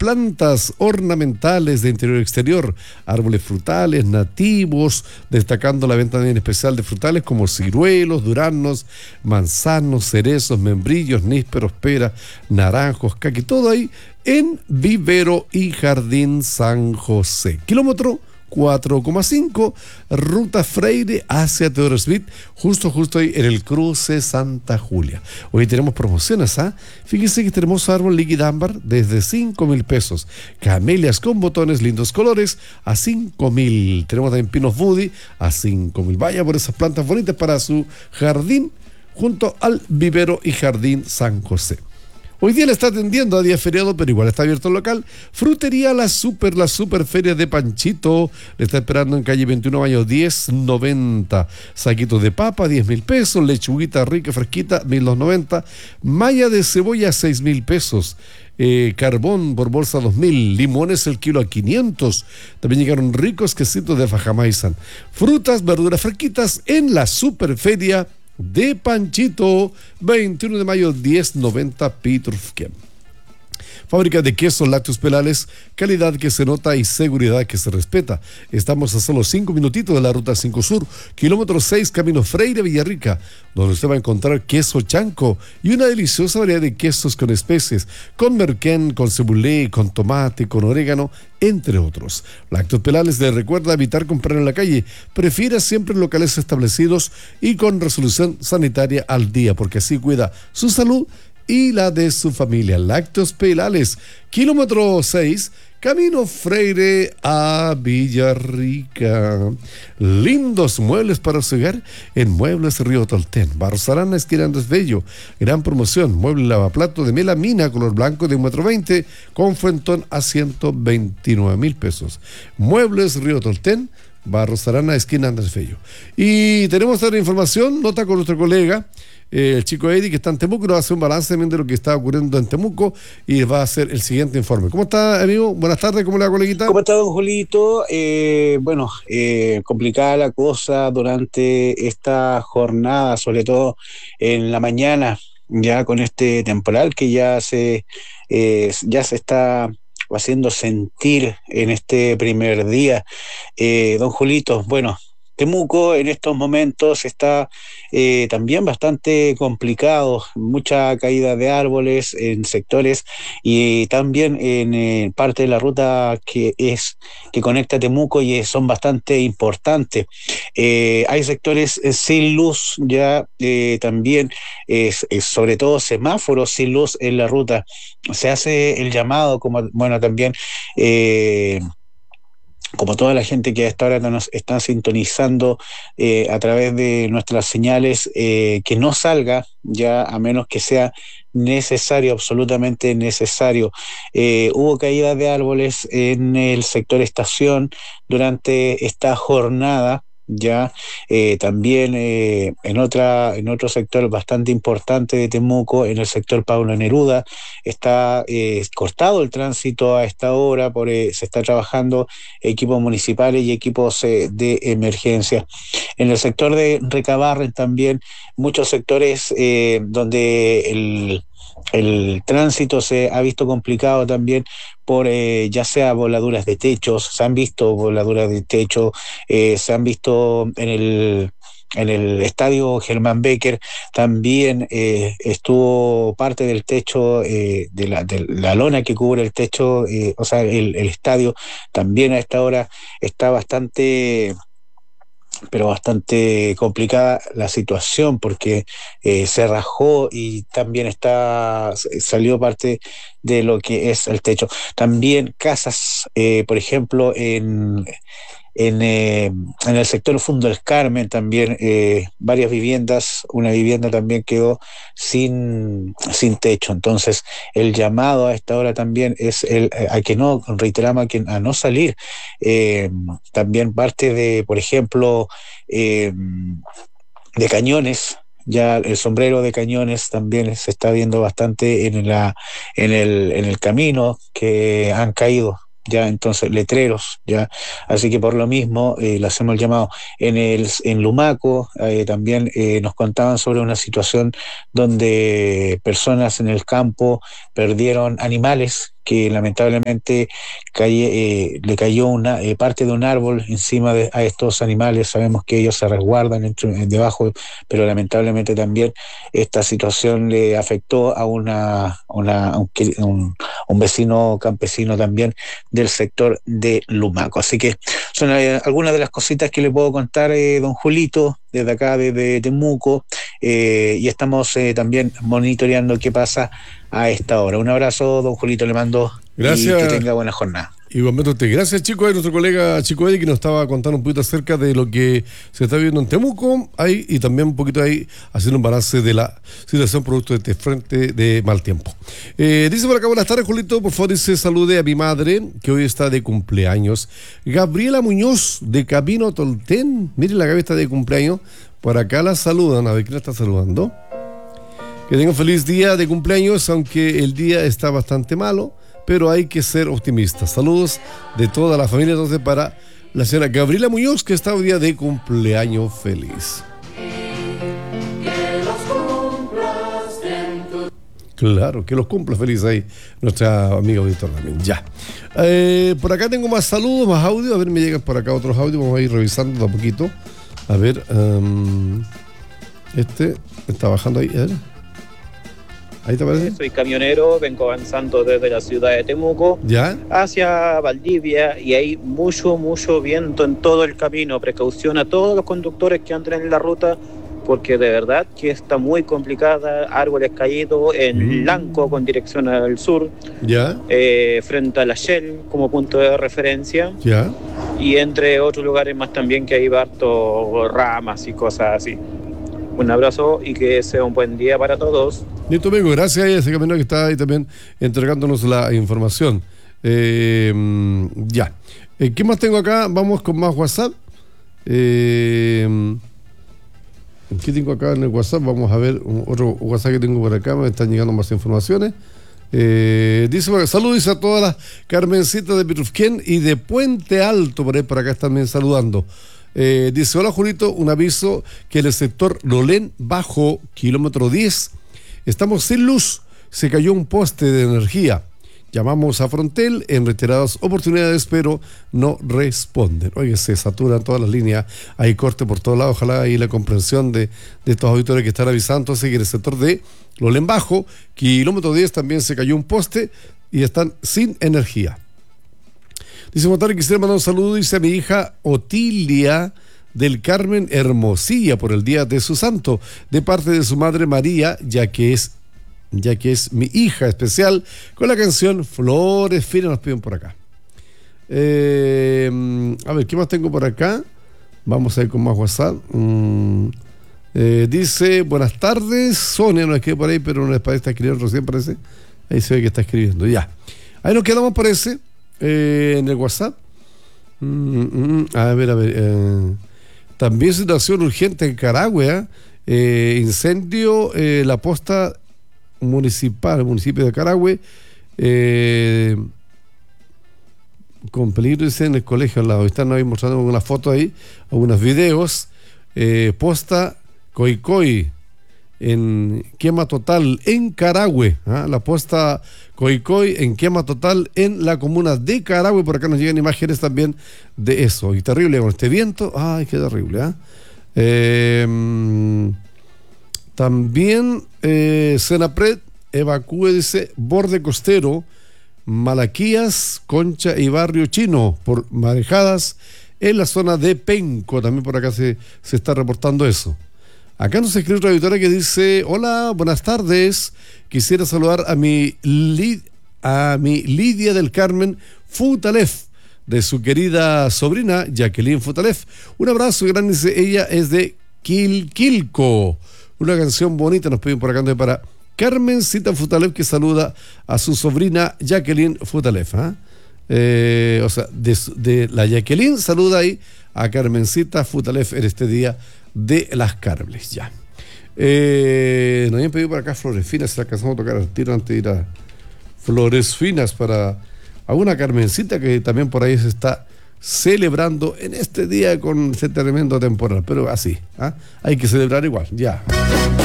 plantas ornamentales de interior y exterior, árboles frutales nativos, destacando la venta en especial de frutales como ciruelos, duraznos, manzanos, cerezos, membrillos, nísperos, peras, naranjos, caqui, todo ahí en Vivero y Jardín San José. Kilómetro 4,5, Ruta Freire hacia Teodoro Smith, justo ahí en el cruce Santa Julia. Hoy tenemos promociones, Fíjese que este hermoso árbol líquid ámbar desde 5,000 pesos. Camelias con botones, lindos colores, a 5,000. Tenemos también pinos Woody a 5,000. Vaya por esas plantas bonitas para su jardín junto al Vivero y Jardín San José. Hoy día le está atendiendo a día feriado, pero igual está abierto el local. Frutería La Super Feria de Panchito. Le está esperando en calle 21 Mayo 1090. Saquitos de papa, 10,000 pesos. Lechuguita rica, fresquita, 1,290. Malla de cebolla, 6,000 pesos. Carbón por bolsa 2,000. Limones el kilo a 500. También llegaron ricos quesitos de Fajamaizan. Frutas, verduras fresquitas en la Superferia de Panchito, 21 de mayo 1090 Pitrufquén. Fábrica de quesos lácteos Pelales, calidad que se nota y seguridad que se respeta. Estamos a solo 5 minutitos de la Ruta 5 Sur, kilómetro 6, camino Freire Villarrica, donde usted va a encontrar queso chanco y una deliciosa variedad de quesos con especies, con merquén, con cebulé, con tomate, con orégano, entre otros. Lácteos Pelales le recuerda evitar comprar en la calle, prefiera siempre en locales establecidos y con resolución sanitaria al día, porque así cuida su salud y la de su familia. Lácteos Pelales, kilómetro 6, camino Freire a Villarrica. Lindos muebles para su hogar en Muebles Río Tolten. Barros Arana, esquina Andrés Bello. Gran promoción, mueble lavaplato de melamina, color blanco de 1,20 m, con fuentón a 129,000 pesos. Muebles Río Tolten, Barros Arana, esquina Andrés Bello. Y tenemos otra información, nota con nuestro colega, el chico Eddie, que está en Temuco, nos va a hacer un balance también de lo que está ocurriendo en Temuco y va a hacer el siguiente informe. ¿Cómo está, amigo? Buenas tardes, ¿cómo le va, coleguita? ¿Cómo está, don Julito? Complicada la cosa durante esta jornada, sobre todo en la mañana, ya con este temporal que ya se está haciendo sentir en este primer día. Don Julito, bueno, Temuco en estos momentos está también bastante complicado, mucha caída de árboles en sectores y también en parte de la ruta que conecta Temuco y son bastante importantes. Hay sectores sin luz ya, también sobre todo semáforos sin luz en la ruta. Se hace el llamado, como bueno, también como toda la gente que a esta hora nos está sintonizando a través de nuestras señales, que no salga ya a menos que sea necesario, absolutamente necesario. Hubo caída de árboles en el sector estación durante esta jornada. Ya también en otro sector bastante importante de Temuco, en el sector Pablo Neruda, está cortado el tránsito a esta hora, se está trabajando equipos municipales y equipos de emergencia. En el sector de Recabarren también, muchos sectores donde el tránsito se ha visto complicado también por ya sea voladuras de techos, se han visto voladuras de techo, se han visto en el estadio Germán Becker, también estuvo parte del techo, de la lona que cubre el techo, o sea, el estadio también a esta hora está bastante complicada la situación porque se rajó y también salió parte de lo que es el techo. También casas, por ejemplo, en el sector Fundo del Carmen también varias viviendas, una vivienda también quedó sin techo. Entonces el llamado a esta hora también es a que no, reiteramos a no salir. También parte de, por ejemplo, de Cañones, ya el sombrero de Cañones también se está viendo bastante en el camino, que han caído ya entonces letreros, ya, así que por lo mismo le hacemos el llamado. En Lumaco también nos contaban sobre una situación donde personas en el campo perdieron animales que lamentablemente le cayó una parte de un árbol encima a estos animales. Sabemos que ellos se resguardan debajo, pero lamentablemente también esta situación le afectó a un vecino campesino también del sector de Lumaco. Así que son algunas de las cositas que le puedo contar, don Julito, desde acá, desde Temuco, y estamos también monitoreando qué pasa a esta hora. Un abrazo, don Julito, le mando. Gracias. Y que tenga buena jornada. Igualmente usted. Gracias, Chico. Nuestro colega Chico Eddie, que nos estaba contando un poquito acerca de lo que se está viviendo en Temuco ahí, y también un poquito ahí haciendo un balance de la situación producto de este frente de mal tiempo. Dice por acá, buenas tardes, Julito. Por favor, dice, salude a mi madre, que hoy está de cumpleaños. Gabriela Muñoz, de Camino Tolten. Mire, la Gaby está de cumpleaños. Por acá la saludan. A ver, ¿quién la está saludando? Que tenga un feliz día de cumpleaños, aunque el día está bastante malo, pero hay que ser optimistas. Saludos de toda la familia, entonces, para la señora Gabriela Muñoz, que está hoy día de cumpleaños feliz. Claro, que los cumpla feliz ahí nuestra amiga auditora también. Ya. Por acá tengo más saludos, más audio. A ver, me llegan por acá otros audios. Vamos a ir revisando de a poquito. A ver, este está bajando ahí. A ver. ¿Ahí te parece? Soy camionero, vengo avanzando desde la ciudad de Temuco ¿Ya? hacia Valdivia, y hay mucho viento en todo el camino. Precaución a todos los conductores que andan en la ruta, porque de verdad que está muy complicada. Árboles caídos en Lanco con dirección al sur, ¿Ya? Frente a la Shell como punto de referencia, ¿Ya? y entre otros lugares más también, que hay harto ramas y cosas así. Un abrazo y que sea un buen día para todos. Listo, amigo, gracias a ese camionero que está ahí también entregándonos la información. Ya. ¿Qué más tengo acá? Vamos con más WhatsApp. ¿Qué tengo acá en el WhatsApp? Vamos a ver otro WhatsApp que tengo por acá. Me están llegando más informaciones. Dice, saludos a todas las Carmencitas de Pirufquén y de Puente Alto. Por ahí, por acá están también saludando. Dice, hola Julito, un aviso que en el sector Lolén Bajo, kilómetro 10, estamos sin luz, se cayó un poste de energía. Llamamos a Frontel en reiteradas oportunidades, pero no responden. Oye, se saturan todas las líneas, hay corte por todos lados. Ojalá y la comprensión de estos auditores que están avisando. Entonces, que en el sector de Lolén Bajo, kilómetro 10, también se cayó un poste y están sin energía. Dice Montari, quisiera mandar un saludo, dice, a mi hija Otilia del Carmen Hermosilla por el día de su santo, de parte de su madre María, ya que es mi hija especial, con la canción Flores Finas. Nos piden por acá. A ver, ¿qué más tengo por acá? Vamos a ir con más WhatsApp. Dice, buenas tardes, Sonia, no es que por ahí, pero no les parece, está escribiendo recién, parece. Ahí se ve que está escribiendo, ya. Ahí nos quedamos, parece. En el WhatsApp. A ver. También situación urgente en Carahue. Incendio la posta municipal, el municipio de Carahue. Con peligro, dice, en el colegio al lado. Están ahí mostrando unas fotos ahí, algunos videos. Posta Coicoy en quema total en Carahue, la posta Coicoy en quema total en la comuna de Carahue. Por acá nos llegan imágenes también de eso, y terrible con este viento. Ay, qué terrible. También Senapred evacúe, dice, borde costero, Malaquías, Concha y Barrio Chino por marejadas en la zona de Penco. También por acá se está reportando eso. Acá nos escribe otra auditora que dice, hola, buenas tardes, quisiera saludar a mi Lidia del Carmen Futalef, de su querida sobrina Jacqueline Futalef. Un abrazo grande, dice, ella es de Quilquilco. Una canción bonita nos piden por acá para Carmencita Futalef, que saluda a su sobrina Jacqueline Futalef. O sea, de la Jacqueline saluda ahí a Carmencita Futalef en este día de las Carbles. Ya. Nos habían pedido por acá Flores Finas, se alcanzamos a tocar al tiro antes de ir a Flores Finas para a una Carmencita que también por ahí se está celebrando en este día con este tremendo temporal, pero así, hay que celebrar igual, ya.